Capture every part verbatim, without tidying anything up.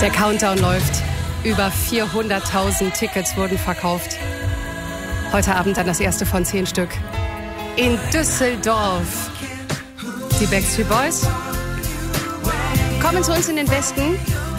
Der Countdown läuft. Über vierhunderttausend Tickets wurden verkauft. Heute Abend dann das erste von zehn Stück. In Düsseldorf. Die Backstreet Boys kommen zu uns in den Westen.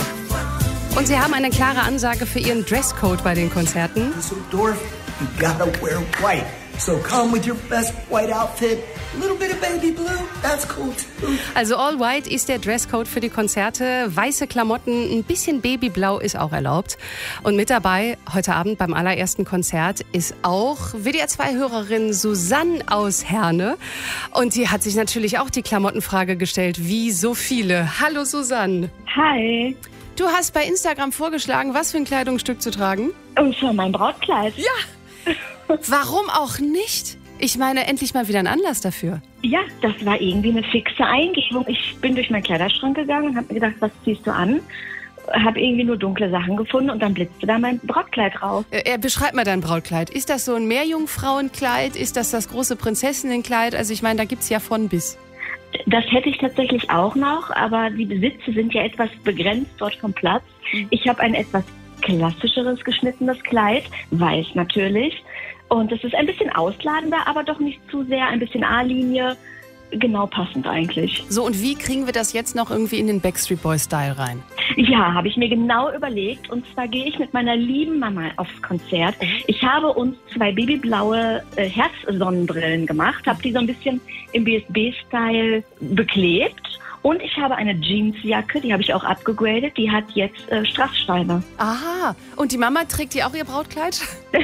Und sie haben eine klare Ansage für ihren Dresscode bei den Konzerten. Düsseldorf, you gotta wear white. So come with your best white outfit. A little bit of baby blue, that's cool too. Also all white ist der Dresscode für die Konzerte. Weiße Klamotten, ein bisschen Babyblau ist auch erlaubt. Und mit dabei heute Abend beim allerersten Konzert ist auch W D R zwei Hörerin Susanne aus Herne. Und die hat sich natürlich auch die Klamottenfrage gestellt, wie so viele. Hallo Susanne. Hi. Du hast bei Instagram vorgeschlagen, was für ein Kleidungsstück zu tragen? Und zwar mein Brautkleid. Ja. Warum auch nicht? Ich meine, endlich mal wieder ein Anlass dafür. Ja, das war irgendwie eine fixe Eingebung. Ich bin durch meinen Kleiderschrank gegangen und habe mir gedacht, was ziehst du an? Habe irgendwie nur dunkle Sachen gefunden und dann blitzte da mein Brautkleid raus. Äh, beschreib mal dein Brautkleid. Ist das so ein Meerjungfrauenkleid? Ist das das große Prinzessinnenkleid? Also ich meine, da gibt's ja von bis. Das hätte ich tatsächlich auch noch, aber die Besitze sind ja etwas begrenzt dort vom Platz. Ich habe ein etwas klassischeres geschnittenes Kleid, weiß natürlich. Und es ist ein bisschen ausladender, aber doch nicht zu sehr, ein bisschen A-Linie, genau passend eigentlich. So, und wie kriegen wir das jetzt noch irgendwie in den Backstreet Boys-Style rein? Ja, habe ich mir genau überlegt. Und zwar gehe ich mit meiner lieben Mama aufs Konzert. Ich habe uns zwei babyblaue äh, Herzsonnenbrillen gemacht, habe die so ein bisschen im B S B-Style beklebt. Und ich habe eine Jeansjacke, die habe ich auch abgegradet, die hat jetzt äh, Strasssteine. Aha, und die Mama trägt die auch ihr Brautkleid?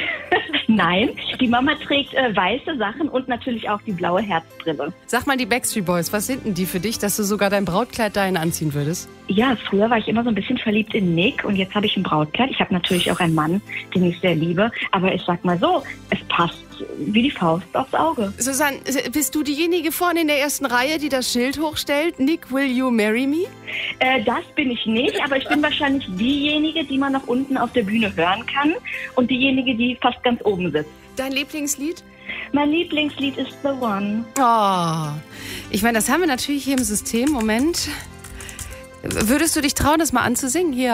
Nein, die Mama trägt äh, weiße Sachen und natürlich auch die blaue Herzbrille. Sag mal, die Backstreet Boys, was sind denn die für dich, dass du sogar dein Brautkleid dahin anziehen würdest? Ja, früher war ich immer so ein bisschen verliebt in Nick und jetzt habe ich ein Brautkleid. Ich habe natürlich auch einen Mann, den ich sehr liebe, aber ich sag mal so, es passt wie die Faust aufs Auge. Susanne, bist du diejenige vorne in der ersten Reihe, die das Schild hochstellt? Nick, will you marry me? Äh, das bin ich nicht, aber ich bin wahrscheinlich diejenige, die man noch unten auf der Bühne hören kann und diejenige, die fast ganz oben sitzt. Dein Lieblingslied? Mein Lieblingslied ist The One. Oh, ich meine, das haben wir natürlich hier im System. Moment. Würdest du dich trauen, das mal anzusingen hier?